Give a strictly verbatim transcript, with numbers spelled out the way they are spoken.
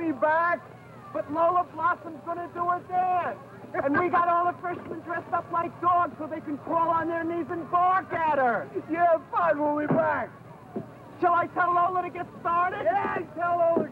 be back. But Lola Blossom's gonna do her dance. And we got all the freshmen dressed up like dogs so they can crawl on their knees and bark at her. Yeah, fine, we'll be back. Shall I tell Lola to get started? Yeah, tell Lola